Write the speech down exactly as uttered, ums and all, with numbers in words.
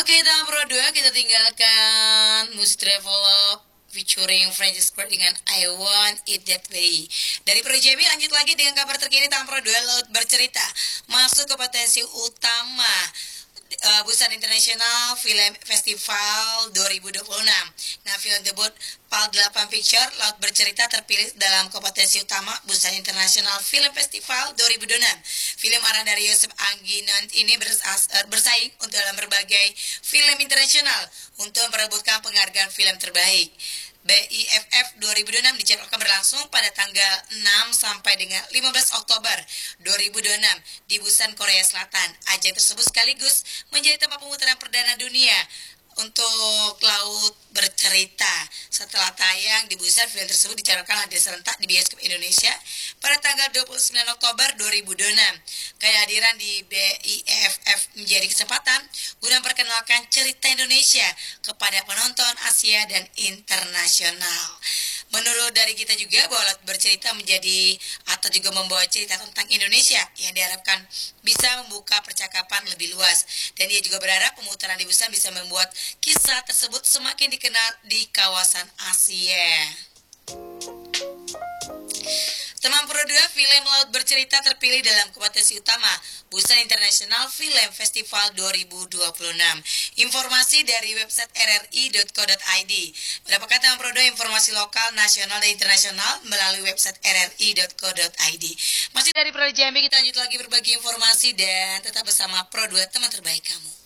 Oke, tahap Pro dua kita tinggalkan musik Travelop featuring Francis Scott dengan I Want It That Way. Dari Pro J B lanjut lagi dengan kabar terkini tahap Pro dua Laut bercerita masuk ke potensi utama uh, Busan International Film Festival dua ribu dua puluh enam. Nah, film debut P A L delapan Picture Laut bercerita terpilih dalam kompetensi utama Busan International Film Festival dua ribu dua puluh enam. Film arahan dari Yosef Angginan ini bersaing untuk dalam berbagai film internasional untuk memperebutkan penghargaan film terbaik. B I F F dua ribu dua puluh enam dijadwalkan berlangsung pada tanggal enam sampai dengan lima belas Oktober dua ribu dua puluh enam di Busan, Korea Selatan. Ajang tersebut sekaligus menjadi tempat pemutaran perdana dunia untuk Laut bercerita. Setelah tayang di Busan, film tersebut dicanangkan hadir serentak di bioskop Indonesia pada tanggal dua puluh sembilan Oktober dua ribu dua puluh enam. Kehadiran di B I F F menjadi kesempatan guna memperkenalkan cerita Indonesia kepada penonton Asia dan internasional. Menurut dari kita juga bahwa Laut bercerita menjadi atau juga membawa cerita tentang Indonesia yang diharapkan bisa membuka percakapan lebih luas. Dan dia juga berharap pemutaran di Busan bisa membuat kisah tersebut semakin dikenal di kawasan Asia. Teman Pro dua film Laut bercerita terpilih dalam kompetensi utama Busan International Film Festival dua ribu dua puluh enam. Informasi dari website r r i dot co dot i d. Mendapatkan teman Pro dua informasi lokal, nasional, dan internasional melalui website r r i dot co dot i d. Masih dari Pro Jambi, kita lanjut lagi berbagi informasi dan tetap bersama Pro dua, teman terbaik kamu.